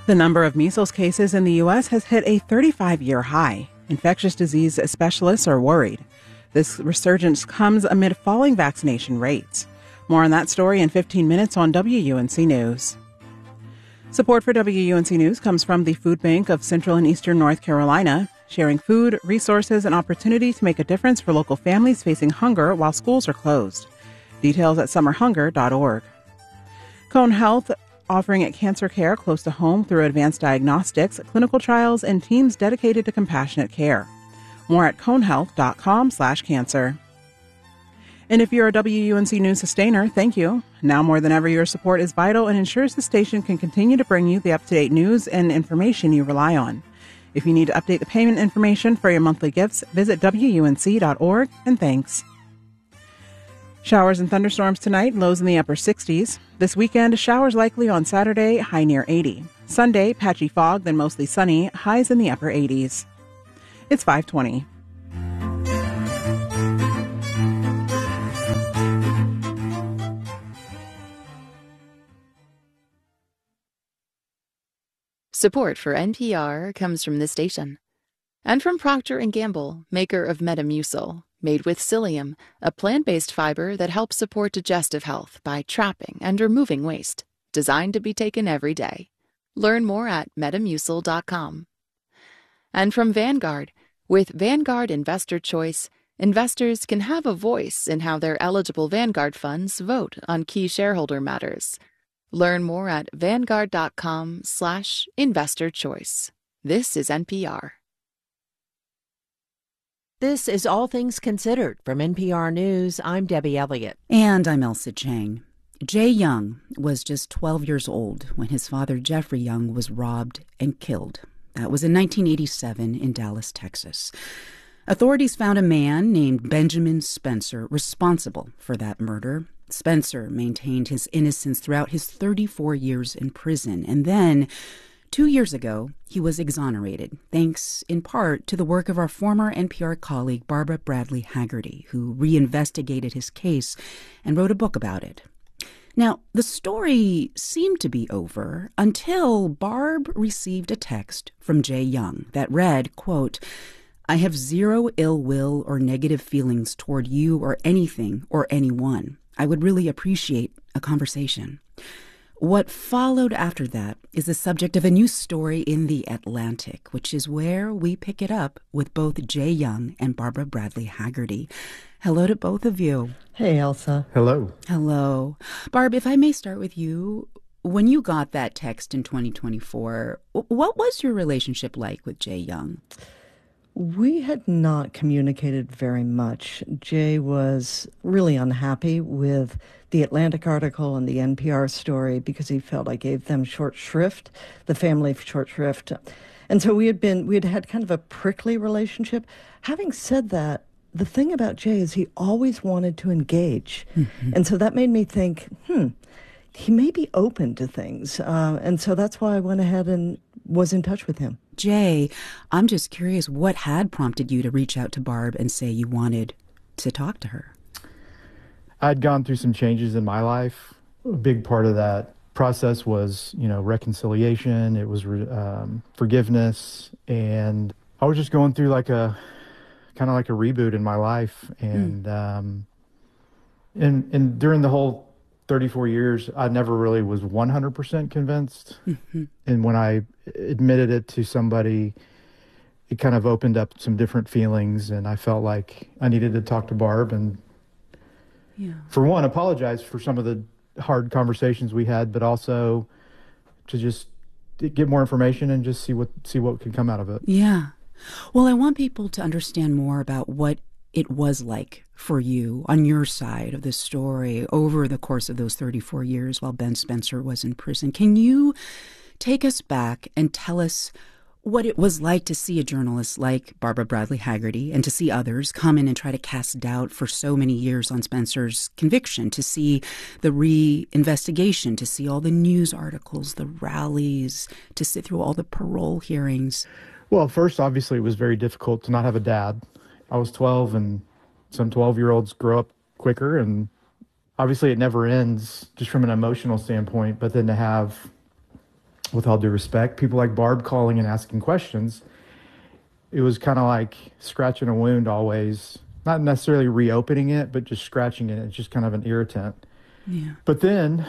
The number of measles cases in the U.S. has hit a 35-year high. Infectious disease specialists are worried. This resurgence comes amid falling vaccination rates. More on that story in 15 minutes on WUNC News. Support for WUNC News comes from the Food Bank of Central and Eastern North Carolina, sharing food, resources, and opportunity to make a difference for local families facing hunger while schools are closed. Details at summerhunger.org. Cone Health, offering at cancer care close to home through advanced diagnostics, clinical trials, and teams dedicated to compassionate care. More at conehealth.com/cancer. And if you're a WUNC News sustainer, thank you. Now more than ever, your support is vital and ensures the station can continue to bring you the up-to-date news and information you rely on. If you need to update the payment information for your monthly gifts, visit WUNC.org, and thanks. Showers and thunderstorms tonight, lows in the upper 60s. This weekend, showers likely on Saturday, high near 80. Sunday, patchy fog, then mostly sunny, highs in the upper 80s. It's 5:20. Support for NPR comes from this station. And from Procter & Gamble, maker of Metamucil, made with psyllium, a plant-based fiber that helps support digestive health by trapping and removing waste. Designed to be taken every day. Learn more at metamucil.com. And from Vanguard, with Vanguard Investor Choice, investors can have a voice in how their eligible Vanguard funds vote on key shareholder matters. Learn more at vanguard.com/investor choice. This is NPR. This is All Things Considered from NPR News. I'm Debbie Elliott. And I'm Elsa Chang. Jay Young was just 12 years old when his father, Jeffrey Young, was robbed and killed. That was in 1987 in Dallas, Texas. Authorities found a man named Benjamin Spencer responsible for that murder. Spencer maintained his innocence throughout his 34 years in prison. And then, 2 years ago, he was exonerated, thanks in part to the work of our former NPR colleague Barbara Bradley Haggerty, who reinvestigated his case and wrote a book about it. Now, the story seemed to be over until Barb received a text from Jay Young that read, quote, "I have zero ill will or negative feelings toward you or anything or anyone. I would really appreciate a conversation." What followed after that is the subject of a new story in The Atlantic, which is where we pick it up with both Jay Young and Barbara Bradley Haggerty. Hello to both of you. Hey, Elsa. Hello. Hello. Barb, if I may start with you, when you got that text in 2024, what was your relationship like with Jay Young? We had not communicated very much. Jay was really unhappy with the Atlantic article and the NPR story because he felt I gave them short shrift, the family short shrift. And so we had had kind of a prickly relationship. Having said that, the thing about Jay is he always wanted to engage. Mm-hmm. And so that made me think, he may be open to things. And so that's why I went ahead and was in touch with him. Jay, I'm just curious, what had prompted you to reach out to Barb and say you wanted to talk to her? I'd gone through some changes in my life. A big part of that process was, reconciliation. It was forgiveness. And I was just going through like a reboot in my life. And, and during the whole 34 years, I never really was 100% convinced. Mm-hmm. And when I admitted it to somebody, it kind of opened up some different feelings, and I felt like I needed to talk to Barb and, for one, apologize for some of the hard conversations we had, but also to just get more information and just see what can come out of it. Yeah. Well, I want people to understand more about what it was like for you on your side of the story over the course of those 34 years while Ben Spencer was in prison. Can you take us back and tell us what it was like to see a journalist like Barbara Bradley Haggerty and to see others come in and try to cast doubt for so many years on Spencer's conviction, to see the re-investigation, to see all the news articles, the rallies, to sit through all the parole hearings? Well, first, obviously, it was very difficult to not have a dad. I was 12, and some 12-year-olds grow up quicker, and obviously it never ends just from an emotional standpoint, but then to have with all due respect, people like Barb calling and asking questions, it was kind of like scratching a wound always, not necessarily reopening it, but just scratching it. It's just kind of an irritant. Yeah. But then,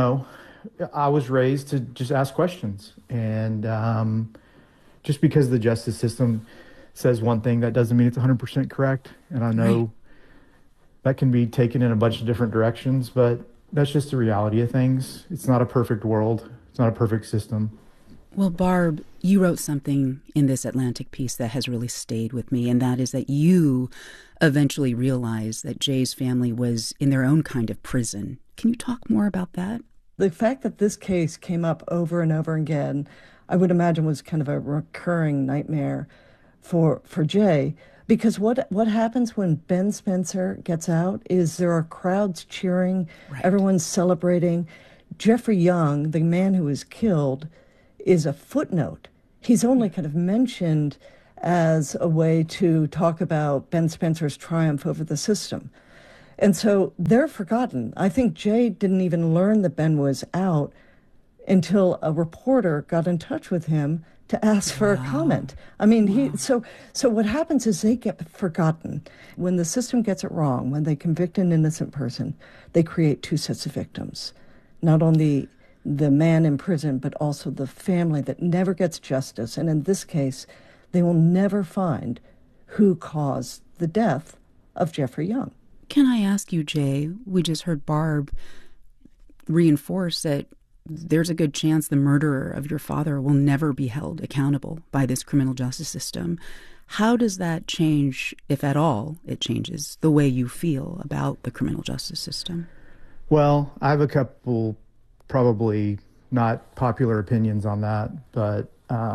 I was raised to just ask questions. And just because the justice system says one thing, that doesn't mean it's 100% correct. And I know that can be taken in a bunch of different directions, but that's just the reality of things. It's not a perfect world. It's not a perfect system. Well, Barb, you wrote something in this Atlantic piece that has really stayed with me, and that is that you eventually realized that Jay's family was in their own kind of prison. Can you talk more about that? The fact that this case came up over and over again, I would imagine was kind of a recurring nightmare for Jay, because what happens when Ben Spencer gets out is there are crowds cheering, everyone's celebrating. Jeffrey Young, the man who was killed, is a footnote. He's only kind of mentioned as a way to talk about Ben Spencer's triumph over the system. And so they're forgotten. I think Jay didn't even learn that Ben was out until a reporter got in touch with him to ask for a comment. I mean, so what happens is they get forgotten. When the system gets it wrong, when they convict an innocent person, they create two sets of victims. Not only the man in prison, but also the family that never gets justice. And in this case, they will never find who caused the death of Jeffrey Young. Can I ask you, Jay, we just heard Barb reinforce that there's a good chance the murderer of your father will never be held accountable by this criminal justice system. How does that change, if at all it changes, the way you feel about the criminal justice system? Well, I have a couple probably not popular opinions on that, but,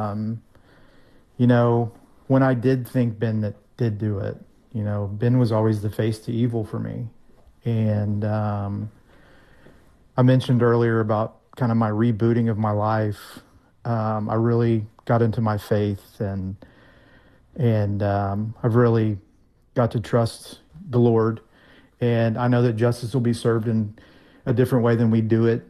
when I did think Ben did do it, Ben was always the face to evil for me. And I mentioned earlier about kind of my rebooting of my life. I really got into my faith and I've really got to trust the Lord. And I know that justice will be served in a different way than we do it,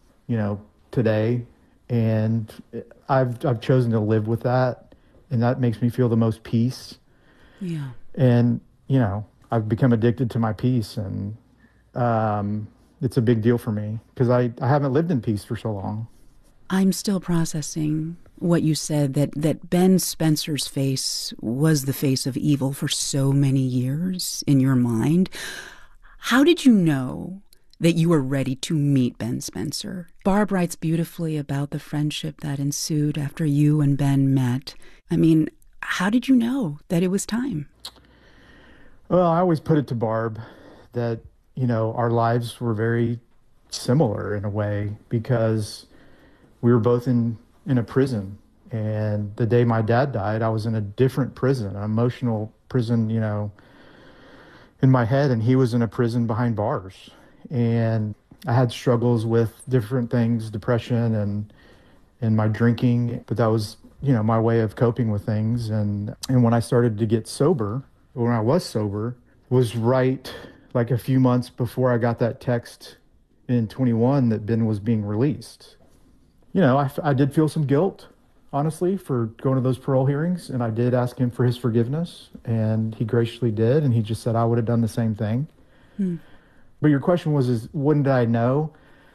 today. And I've chosen to live with that, and that makes me feel the most peace. Yeah. And, I've become addicted to my peace, and it's a big deal for me because I haven't lived in peace for so long. I'm still processing what you said, that Ben Spencer's face was the face of evil for so many years in your mind. How did you know that you were ready to meet Ben Spencer? Barb writes beautifully about the friendship that ensued after you and Ben met. I mean, how did you know that it was time? Well, I always put it to Barb that, our lives were very similar in a way because we were both in a prison. And the day my dad died, I was in a different prison, an emotional prison, in my head, and he was in a prison behind bars. And I had struggles with different things, depression and my drinking, but that was, my way of coping with things. And when I started to get sober, when I was sober, was right like a few months before I got that text in 21 that Ben was being released. I did feel some guilt, honestly, for going to those parole hearings, and I did ask him for his forgiveness, and he graciously did, and he just said I would have done the same thing. But your question was, when did I know?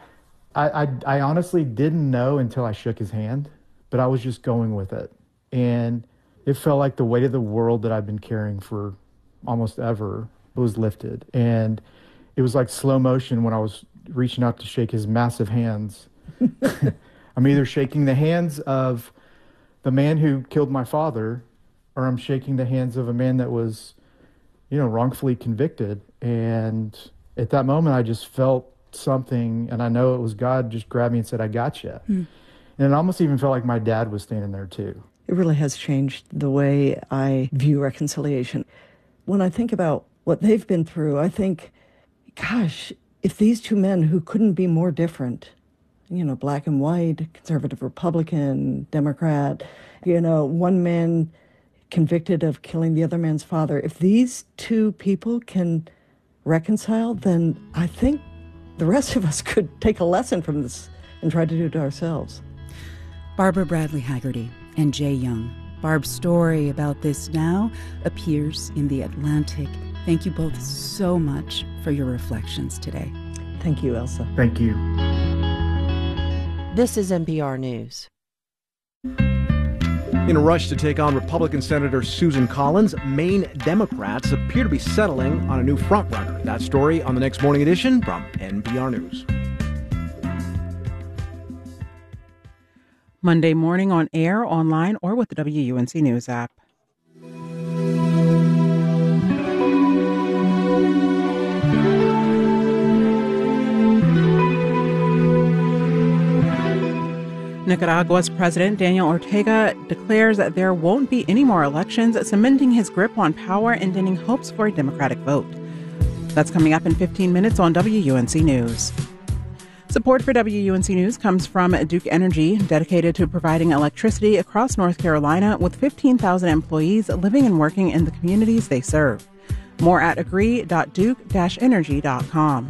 I honestly didn't know until I shook his hand, but I was just going with it. And it felt like the weight of the world that I've been carrying for almost ever was lifted. And it was like slow motion when I was reaching out to shake his massive hands. I'm either shaking the hands of the man who killed my father, or I'm shaking the hands of a man that was, wrongfully convicted. And at that moment, I just felt something, and I know it was God just grabbed me and said, I got you. And it almost even felt like my dad was standing there too. It really has changed the way I view reconciliation. When I think about what they've been through, I think, gosh, if these two men who couldn't be more different, black and white, conservative, Republican, Democrat, one man convicted of killing the other man's father, if these two people can reconcile, then I think the rest of us could take a lesson from this and try to do it ourselves. Barbara Bradley Haggerty and Jay Young. Barb's story about this now appears in The Atlantic. Thank you both so much for your reflections today. Thank you, Elsa. Thank you. This is NPR News. In a rush to take on Republican Senator Susan Collins, Maine Democrats appear to be settling on a new frontrunner. That story on the next morning edition from NPR News. Monday morning on air, online, or with the WUNC News app. Nicaragua's President Daniel Ortega declares that there won't be any more elections, cementing his grip on power and ending hopes for a Democratic vote. That's coming up in 15 minutes on WUNC News. Support for WUNC News comes from Duke Energy, dedicated to providing electricity across North Carolina with 15,000 employees living and working in the communities they serve. More at agree.duke-energy.com.